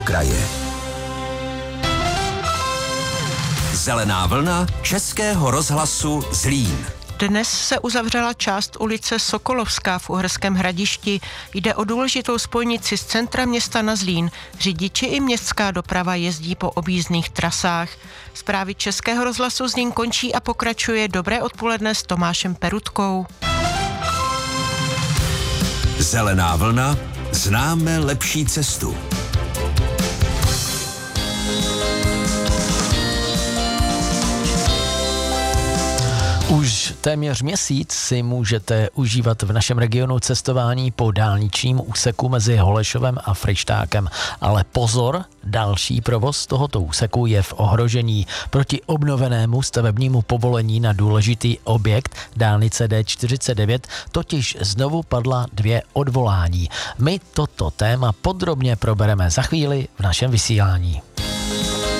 kraje. Zelená vlna Českého rozhlasu Zlín. Dnes se uzavřela část ulice Sokolovská v Uherském Hradišti. Jde o důležitou spojnici z centra města na Zlín. Řidiči i městská doprava jezdí po objízdných trasách. Zprávy Českého rozhlasu Zlín končí a pokračuje Dobré odpoledne s Tomášem Perutkou. Zelená vlna, známe lepší cestu. Už téměř měsíc si můžete užívat v našem regionu cestování po dálničním úseku mezi Holešovem a Fryštákem. Ale pozor, další provoz tohoto úseku je v ohrožení. Proti obnovenému stavebnímu povolení na důležitý objekt dálnice D49 totiž znovu padla 2 odvolání. My toto téma podrobně probereme za chvíli v našem vysílání.